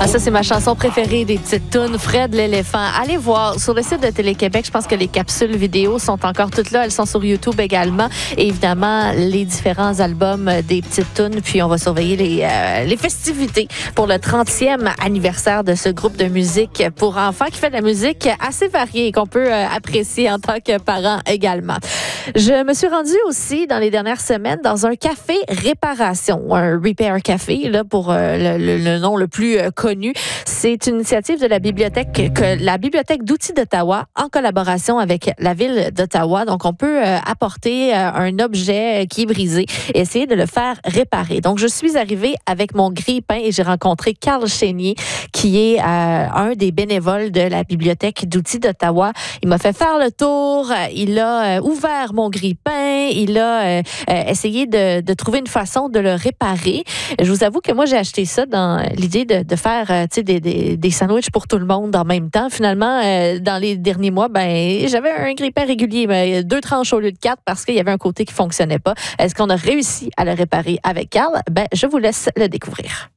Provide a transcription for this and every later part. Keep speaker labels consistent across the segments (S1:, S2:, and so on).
S1: Ah, ça, c'est ma chanson préférée des petites tounes, Fred l'éléphant. Allez voir sur le site de Télé-Québec. Je pense que les capsules vidéo sont encore toutes là. Elles sont sur YouTube également. Et évidemment, les différents albums des petites tounes. Puis, on va surveiller les festivités pour le 30e anniversaire de ce groupe de musique pour enfants qui fait de la musique assez variée et qu'on peut apprécier en tant que parent également. Je me suis rendue aussi dans les dernières semaines dans un café réparation, un Repair Café, là, pour le nom le plus connu. C'est une initiative de la bibliothèque d'outils d'Ottawa en collaboration avec la ville d'Ottawa. Donc, on peut apporter un objet qui est brisé et essayer de le faire réparer. Donc, je suis arrivée avec mon grille-pain et j'ai rencontré Carl Chénier, qui est un des bénévoles de la bibliothèque d'outils d'Ottawa. Il m'a fait faire le tour, il a ouvert mon grille-pain, il a essayé de trouver une façon de le réparer. Je vous avoue que moi, j'ai acheté ça dans l'idée de faire des sandwichs pour tout le monde en même temps. Finalement, dans les derniers mois, j'avais un grille-pain régulier, 2 tranches au lieu de 4 parce qu'il y avait un côté qui ne fonctionnait pas. Est-ce qu'on a réussi à le réparer avec Carl? Je vous laisse le découvrir.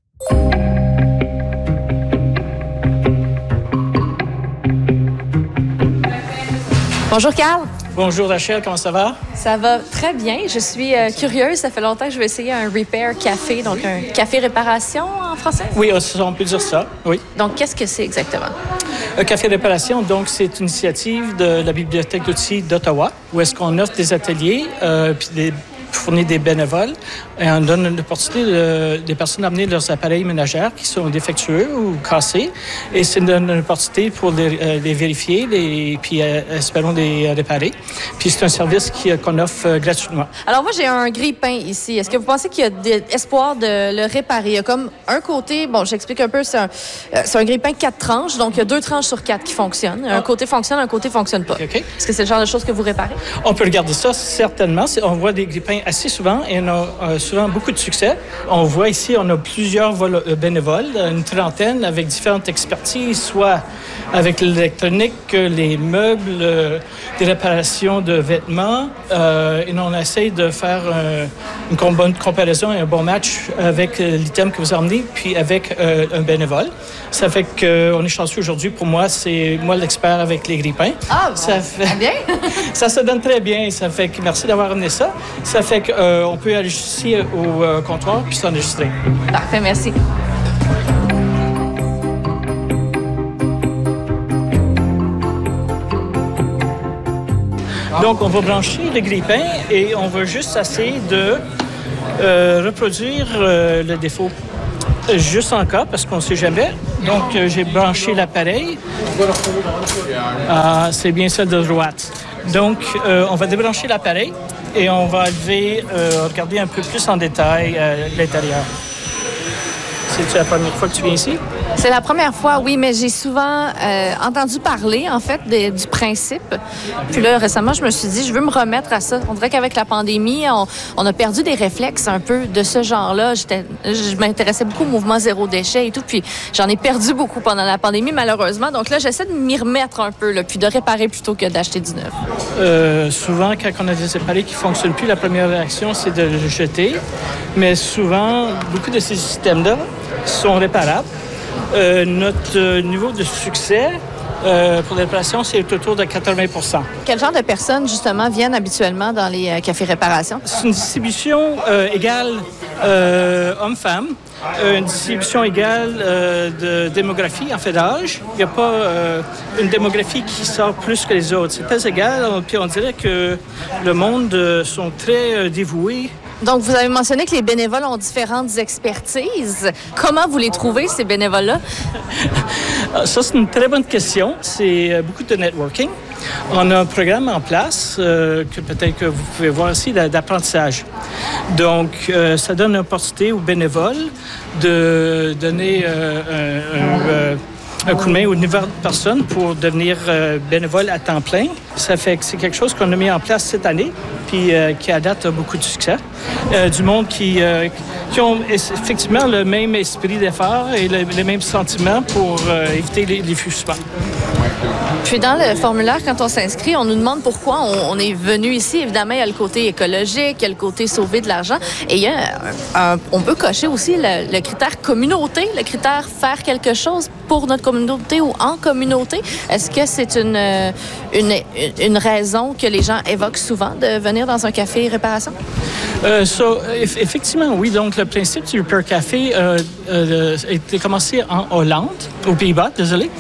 S1: Bonjour Carl.
S2: Bonjour Rachel, comment ça va?
S1: Ça va très bien. Je suis curieuse. Ça fait longtemps que je vais essayer un Repair Café, donc un café réparation en français?
S2: Oui, on peut dire ça, oui.
S1: Donc, qu'est-ce que c'est exactement?
S2: Un café réparation, donc, c'est une initiative de la Bibliothèque d'outils d'Ottawa où est-ce qu'on offre des ateliers puis fournir des bénévoles et on donne l'opportunité des personnes d'amener leurs appareils ménagères qui sont défectueux ou cassés et c'est une opportunité pour les vérifier puis espérons les réparer. Puis c'est un service qu'on offre gratuitement.
S1: Alors moi, j'ai un grille-pain ici. Est-ce que vous pensez qu'il y a de l'espoir de le réparer? Il y a comme un côté, j'explique un peu, c'est un grille-pain 4 tranches, donc il y a 2 tranches sur 4 qui fonctionnent. Un côté fonctionne, un côté fonctionne pas. Okay. Est-ce que c'est le genre de choses que vous réparez?
S2: On peut regarder ça, certainement. On voit des grille-pains assez souvent et on a souvent beaucoup de succès. On voit ici, on a plusieurs bénévoles, une trentaine avec différentes expertises, soit avec l'électronique, les meubles, des réparations de vêtements. Et on essaie de faire une bonne comparaison et un bon match avec l'item que vous emmenez, puis avec un bénévole. Ça fait qu'on est chanceux aujourd'hui. Pour moi, c'est moi l'expert avec les grille-pains.
S1: Ah, bon, ça fait bien.
S2: Ça se donne très bien. Ça fait que merci d'avoir amené ça. Ça fait qu'on peut aller ici au comptoir puis s'enregistrer.
S1: Parfait, merci.
S2: Donc, on va brancher le grille-pain et on va juste essayer de reproduire le défaut. Juste en cas, parce qu'on ne sait jamais. Donc, j'ai branché l'appareil. C'est bien celle de droite. Donc, on va débrancher l'appareil et on va regarder un peu plus en détail l'intérieur. C'est la première fois que tu viens ici?
S1: C'est la première fois, oui, mais j'ai souvent entendu parler, en fait, du principe. Puis là, récemment, je me suis dit, je veux me remettre à ça. On dirait qu'avec la pandémie, on a perdu des réflexes un peu de ce genre-là. Je m'intéressais beaucoup au mouvement zéro déchet et tout, puis j'en ai perdu beaucoup pendant la pandémie, malheureusement. Donc là, j'essaie de m'y remettre un peu, là, puis de réparer plutôt que d'acheter du neuf.
S2: Souvent, quand on a des appareils qui ne fonctionnent plus, la première réaction, c'est de le jeter. Mais souvent, beaucoup de ces systèmes-là sont réparables. Notre niveau de succès pour la réparation, c'est autour de 80%.
S1: Quel genre de personnes, justement, viennent habituellement dans les cafés réparation?
S2: C'est une distribution égale hommes-femmes, une distribution égale de démographie, en fait, d'âge. Il n'y a pas une démographie qui sort plus que les autres. C'est très égal, puis on dirait que le monde sont très dévoués.
S1: Donc, vous avez mentionné que les bénévoles ont différentes expertises. Comment vous les trouvez, ces bénévoles-là?
S2: Ça, c'est une très bonne question. C'est beaucoup de networking. On a un programme en place que peut-être que vous pouvez voir ici d'apprentissage. Donc, ça donne l'opportunité aux bénévoles de donner un coup de main aux nouvelles personnes pour devenir bénévole à temps plein. Ça fait que c'est quelque chose qu'on a mis en place cette année, puis qui à date a beaucoup de succès. Du monde qui ont effectivement le même esprit d'effort et les mêmes sentiments pour éviter les fugissements.
S1: Puis dans le formulaire, quand on s'inscrit, on nous demande pourquoi on est venu ici. Évidemment, il y a le côté écologique, il y a le côté sauver de l'argent. Et il y a on peut cocher aussi le critère communauté, le critère faire quelque chose pour notre communauté ou en communauté. Est-ce que c'est une raison que les gens évoquent souvent de venir dans un café réparation?
S2: Effectivement, oui. Donc, le principe du Repair Café a été commencé en Hollande, aux Pays-Bas, désolé.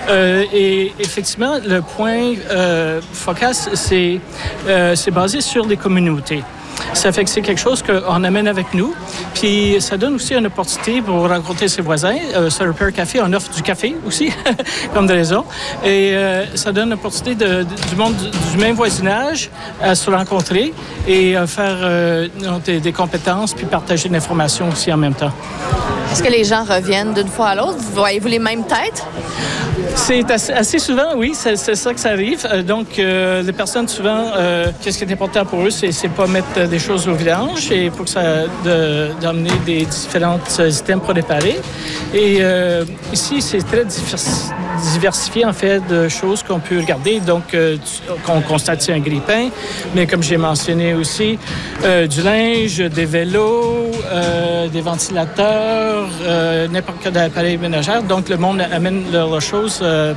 S2: Et effectivement, le point focal, c'est basé sur les communautés. Ça fait que c'est quelque chose qu'on amène avec nous. Puis ça donne aussi une opportunité pour rencontrer ses voisins. Ce Repair Café, on offre du café aussi, comme de raison. Et ça donne l'opportunité du monde du même voisinage à se rencontrer et faire des compétences puis partager de l'information aussi en même temps.
S1: Est-ce que les gens reviennent d'une fois à l'autre? Voyez-vous les mêmes têtes?
S2: C'est assez souvent, oui, c'est ça que ça arrive. Donc, les personnes, souvent, qu'est-ce qui est important pour eux, c'est pas mettre des choses au vidange et pour que ça d'amener des différents items pour réparer. Et ici, c'est très diversifié, en fait, de choses qu'on peut regarder. Donc, qu'on constate un grille-pain, mais comme j'ai mentionné aussi, du linge, des vélos, des ventilateurs, n'importe quel appareil ménagère. Donc, le monde amène leurs choses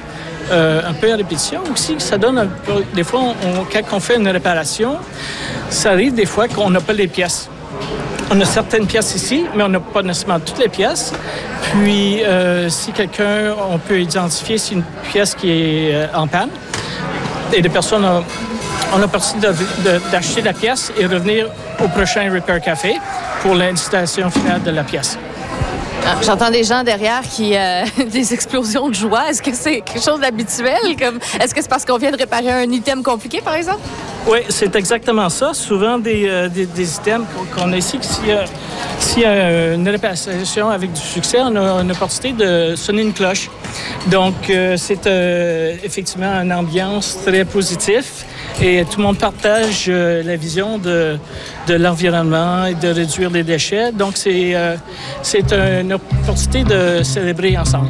S2: un peu à répétition aussi. Ça donne un peu... Des fois, quand on fait une réparation, ça arrive des fois qu'on n'a pas les pièces. On a certaines pièces ici, mais on n'a pas nécessairement toutes les pièces. Puis, si on peut identifier si une pièce qui est en panne, et des personnes ont l'opportunité d'acheter la pièce et revenir au prochain Repair Café pour l'installation finale de la pièce.
S1: J'entends des gens derrière qui des explosions de joie. Est-ce que c'est quelque chose d'habituel? Est-ce que c'est parce qu'on vient de réparer un item compliqué, par exemple?
S2: Oui, c'est exactement ça. Souvent, des items qu'on a ici, s'il y a une réparation avec du succès, on a une opportunité de sonner une cloche. Donc, c'est effectivement une ambiance très positive. Et tout le monde partage la vision de l'environnement et de réduire les déchets. Donc, c'est une opportunité de célébrer ensemble.